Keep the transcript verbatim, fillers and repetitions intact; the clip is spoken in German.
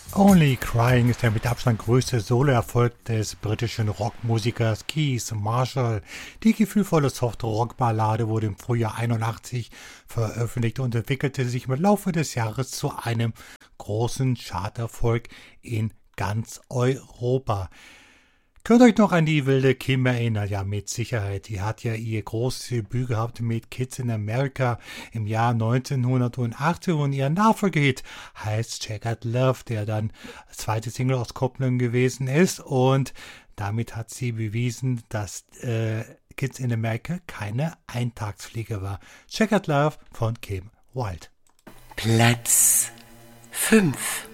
Only Crying ist der mit Abstand größte Soloerfolg des britischen Rockmusikers Keith Marshall. Die gefühlvolle Soft-Rock-Ballade wurde im Frühjahr einundachtzig veröffentlicht und entwickelte sich im Laufe des Jahres zu einem großen Charterfolg in ganz Europa. Könnt ihr euch noch an die wilde Kim erinnern? Ja, mit Sicherheit. Die hat ja ihr großes Debüt gehabt mit Kids in America im Jahr neunzehnhundertachtzig und ihr Nachfolgehit heißt Checkered Love, der dann zweite Single-Auskopplung gewesen ist, und damit hat sie bewiesen, dass äh, Kids in America keine Eintagsfliege war. Checkered Love von Kim Wilde. Platz fünf.